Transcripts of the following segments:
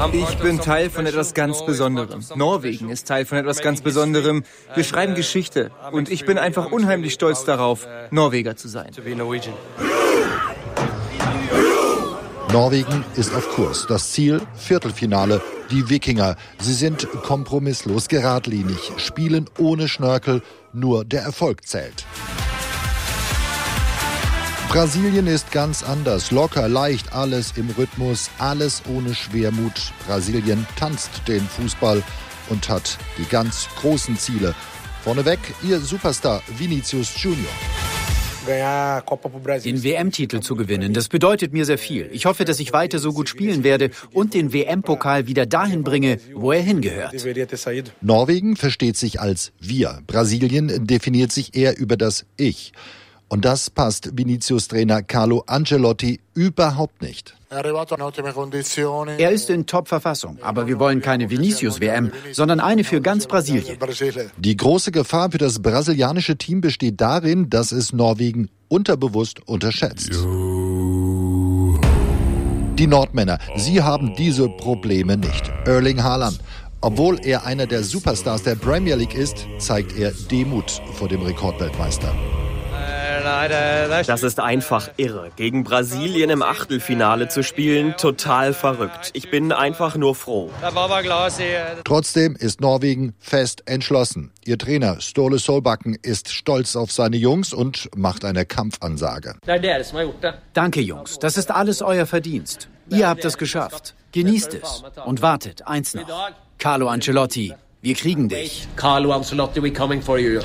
Ich bin Teil von etwas ganz Besonderem. Norwegen ist Teil von etwas ganz Besonderem. Wir schreiben Geschichte. Und ich bin einfach unheimlich stolz darauf, Norweger zu sein. Norwegen ist auf Kurs. Das Ziel, Viertelfinale. Die Wikinger. Sie sind kompromisslos, geradlinig, spielen ohne Schnörkel. Nur der Erfolg zählt. Brasilien ist ganz anders. Locker, leicht, alles im Rhythmus, alles ohne Schwermut. Brasilien tanzt den Fußball und hat die ganz großen Ziele. Vorneweg ihr Superstar Vinícius Junior. Den WM-Titel zu gewinnen, das bedeutet mir sehr viel. Ich hoffe, dass ich weiter so gut spielen werde und den WM-Pokal wieder dahin bringe, wo er hingehört. Norwegen versteht sich als Wir. Brasilien definiert sich eher über das Ich. Und das passt Vinícius Trainer Carlo Ancelotti überhaupt nicht. Er ist in Top-Verfassung, aber wir wollen keine Vinícius-WM, sondern eine für ganz Brasilien. Die große Gefahr für das brasilianische Team besteht darin, dass es Norwegen unterbewusst unterschätzt. Die Nordmänner, sie haben diese Probleme nicht. Erling Haaland. Obwohl er einer der Superstars der Premier League ist, zeigt er Demut vor dem Rekordweltmeister. Das ist einfach irre. Gegen Brasilien im Achtelfinale zu spielen, total verrückt. Ich bin einfach nur froh. Trotzdem ist Norwegen fest entschlossen. Ihr Trainer Ståle Solbakken ist stolz auf seine Jungs und macht eine Kampfansage. Danke, Jungs. Das ist alles euer Verdienst. Ihr habt es geschafft. Genießt es. Und wartet, eins noch. Carlo Ancelotti, wir kriegen dich. Carlo Ancelotti, we're coming for you.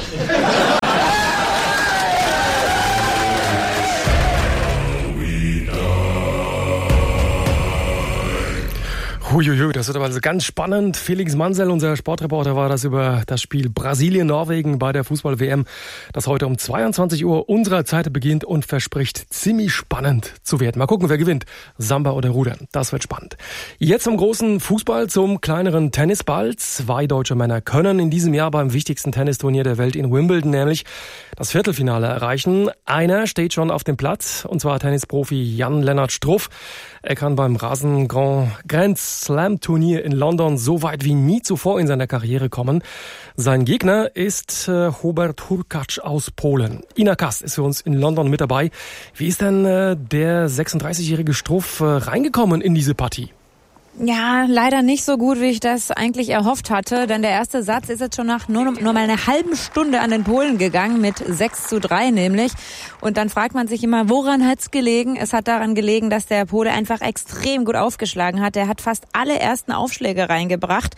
Huiuiui, das wird aber also ganz spannend. Felix Mansell, unser Sportreporter, war das über das Spiel Brasilien-Norwegen bei der Fußball-WM, das heute um 22 Uhr unserer Zeit beginnt und verspricht ziemlich spannend zu werden. Mal gucken, wer gewinnt. Samba oder Rudern. Das wird spannend. Jetzt zum großen Fußball, zum kleineren Tennisball. 2 deutsche Männer können in diesem Jahr beim wichtigsten Tennisturnier der Welt in Wimbledon nämlich das Viertelfinale erreichen. Einer steht schon auf dem Platz, und zwar Tennisprofi Jan-Lennart Struff. Er kann beim Rasen Grand Slam Turnier in London so weit wie nie zuvor in seiner Karriere kommen. Sein Gegner ist Hubert Hurkacz aus Polen. Ina Kast ist für uns in London mit dabei. Wie ist denn der 36-jährige Struff reingekommen in diese Partie? Ja, leider nicht so gut, wie ich das eigentlich erhofft hatte, denn der erste Satz ist jetzt schon nach nur mal einer halben Stunde an den Polen gegangen, mit 6:3 nämlich. Und dann fragt man sich immer, woran hat's gelegen? Es hat daran gelegen, dass der Pole einfach extrem gut aufgeschlagen hat. Er hat fast alle ersten Aufschläge reingebracht.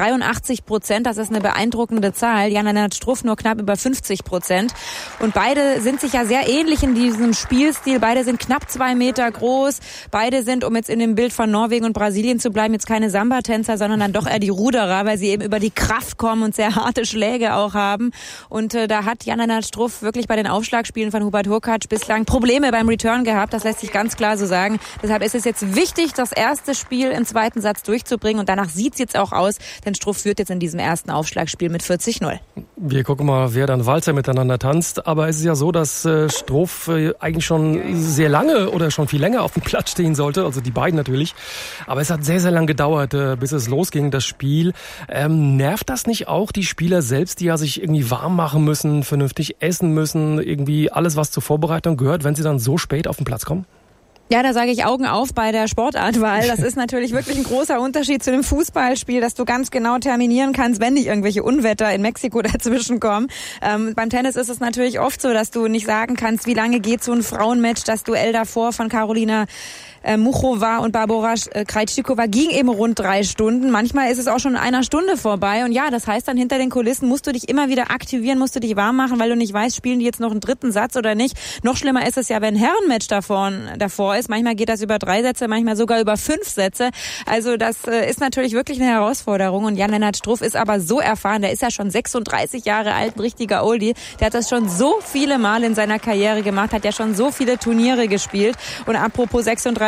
83%, das ist eine beeindruckende Zahl. Jan-Lennart Struff nur knapp über 50%. Und beide sind sich ja sehr ähnlich in diesem Spielstil. Beide sind knapp 2 Meter groß. Beide sind, um jetzt in dem Bild von Norwegen und Brasilien zu bleiben, jetzt keine Samba-Tänzer, sondern dann doch eher die Ruderer, weil sie eben über die Kraft kommen und sehr harte Schläge auch haben. Und da hat Jan-Lennart Struff wirklich bei den Aufschlagspielen von Hubert Hurkacz bislang Probleme beim Return gehabt. Das lässt sich ganz klar so sagen. Deshalb ist es jetzt wichtig, das erste Spiel im zweiten Satz durchzubringen. Und danach sieht es jetzt auch aus, denn Struff führt jetzt in diesem ersten Aufschlagspiel mit 40:0. Wir gucken mal, wer dann Walzer miteinander tanzt. Aber es ist ja so, dass Struff eigentlich schon sehr lange oder schon viel länger auf dem Platz stehen sollte. Also die beiden natürlich. Aber es hat sehr, sehr lang gedauert, bis es losging, das Spiel. Nervt das nicht auch die Spieler selbst, die ja sich irgendwie warm machen müssen, vernünftig essen müssen, irgendwie alles, was zur Vorbereitung gehört, wenn sie dann so spät auf den Platz kommen? Ja, da sage ich Augen auf bei der Sportartwahl. Das ist natürlich wirklich ein großer Unterschied zu einem Fußballspiel, dass du ganz genau terminieren kannst, wenn nicht irgendwelche Unwetter in Mexiko dazwischen kommen. Beim Tennis ist es natürlich oft so, dass du nicht sagen kannst, wie lange geht so ein Frauenmatch. Das Duell davor von Carolina Muchova und Barbora Krejcikova ging eben rund 3 Stunden. Manchmal ist es auch schon in einer Stunde vorbei. Und ja, das heißt dann, hinter den Kulissen musst du dich immer wieder aktivieren, musst du dich warm machen, weil du nicht weißt, spielen die jetzt noch einen dritten Satz oder nicht. Noch schlimmer ist es ja, wenn ein Herrenmatch davor ist. Manchmal geht das über 3 Sätze, manchmal sogar über 5 Sätze. Also das ist natürlich wirklich eine Herausforderung. Und Jan-Lennart Struff ist aber so erfahren. Der ist ja schon 36 Jahre alt, ein richtiger Oldie. Der hat das schon so viele Mal in seiner Karriere gemacht, hat ja schon so viele Turniere gespielt. Und apropos 36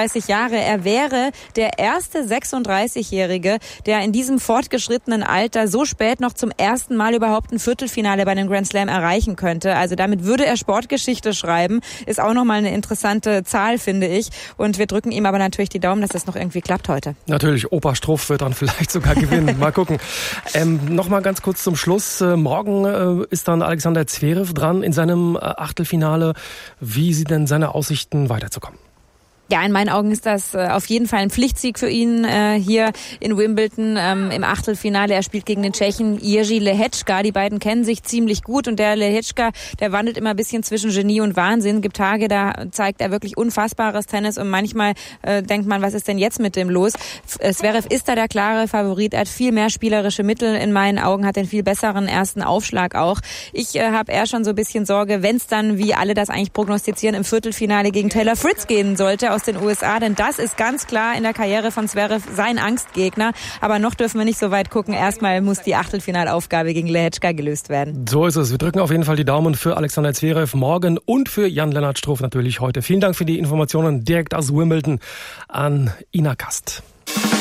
36 Jahre. Er wäre der erste 36-Jährige, der in diesem fortgeschrittenen Alter so spät noch zum ersten Mal überhaupt ein Viertelfinale bei einem Grand Slam erreichen könnte. Also damit würde er Sportgeschichte schreiben. Ist auch nochmal eine interessante Zahl, finde ich. Und wir drücken ihm aber natürlich die Daumen, dass das noch irgendwie klappt heute. Natürlich, Opa Struff wird dann vielleicht sogar gewinnen. Mal gucken. Nochmal ganz kurz zum Schluss. Morgen ist dann Alexander Zverev dran in seinem Achtelfinale. Wie sieht denn seine Aussichten weiterzukommen? Ja, in meinen Augen ist das auf jeden Fall ein Pflichtsieg für ihn hier in Wimbledon im Achtelfinale. Er spielt gegen den Tschechen Jiří Lehečka. Die beiden kennen sich ziemlich gut und der Lehečka, der wandelt immer ein bisschen zwischen Genie und Wahnsinn. Gibt Tage, da zeigt er wirklich unfassbares Tennis und manchmal denkt man, was ist denn jetzt mit dem los? Zverev ist da der klare Favorit. Er hat viel mehr spielerische Mittel in meinen Augen, hat den viel besseren ersten Aufschlag auch. Ich habe eher schon so ein bisschen Sorge, wenn es dann, wie alle das eigentlich prognostizieren, im Viertelfinale gegen Taylor Fritz gehen sollte aus den USA, denn das ist ganz klar in der Karriere von Zverev sein Angstgegner. Aber noch dürfen wir nicht so weit gucken. Erstmal muss die Achtelfinalaufgabe gegen Lehečka gelöst werden. So ist es. Wir drücken auf jeden Fall die Daumen für Alexander Zverev morgen und für Jan-Lennart Struff natürlich heute. Vielen Dank für die Informationen direkt aus Wimbledon an Ina Kast.